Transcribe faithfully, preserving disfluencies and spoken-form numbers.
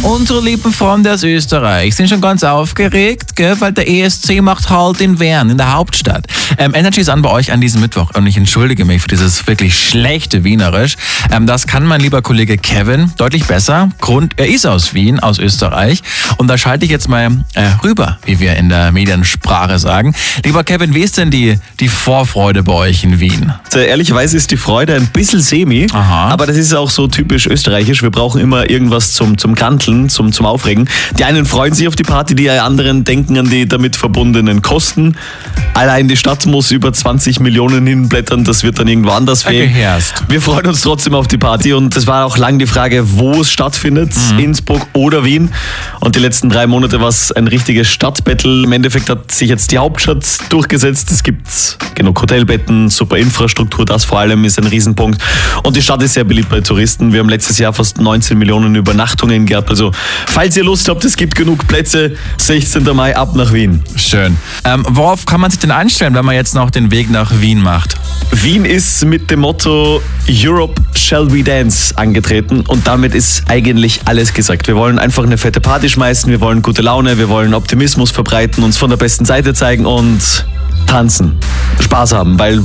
Unsere lieben Freunde aus Österreich sind schon ganz aufgeregt, gell, weil der E S C macht Halt in Wern, in der Hauptstadt. Ähm, Energy ist an bei euch an diesem Mittwoch und ich entschuldige mich für dieses wirklich schlechte Wienerisch. Ähm, das kann mein lieber Kollege Kevin deutlich besser. Grund, er ist aus Wien, aus Österreich, und da schalte ich jetzt mal äh, rüber, wie wir in der Mediensprache sagen. Lieber Kevin, wie ist denn die, die Vorfreude bei euch in Wien? Also, ehrlicherweise ist die Freude ein bisschen semi, Aha. aber das ist auch so typisch österreichisch. Wir brauchen immer irgendwas zum, zum Granteln, zum, zum Aufregen. Die einen freuen sich auf die Party, die anderen denken an die damit verbundenen Kosten. Allein die Stadt muss über zwanzig Millionen hinblättern, das wird dann irgendwo anders fehlen. Wir freuen uns trotzdem auf die Party und es war auch lang die Frage, wo es stattfindet, mhm. Innsbruck oder Wien. Und die letzten drei Monate war es ein richtiges Stadtbattle. Im Endeffekt hat sich jetzt die Hauptstadt durchgesetzt. Es gibt genug Hotelbetten, super Infrastruktur, das vor allem ist ein Riesenpunkt. Und die Stadt ist sehr beliebt bei Touristen. Wir haben letztes Jahr fast neunzehn Millionen Übernachtungen gehabt. Also falls ihr Lust habt, es gibt genug Plätze, sechzehnten Mai ab nach Wien. Schön. Ähm, worauf kann man sich denn einstellen, wenn man jetzt noch den Weg nach Wien macht? Wien ist mit dem Motto Europe Shall We Dance angetreten und damit ist eigentlich alles gesagt. Wir wollen einfach eine fette Party schmeißen, wir wollen gute Laune, wir wollen Optimismus verbreiten, uns von der besten Seite zeigen und tanzen, Spaß haben, weil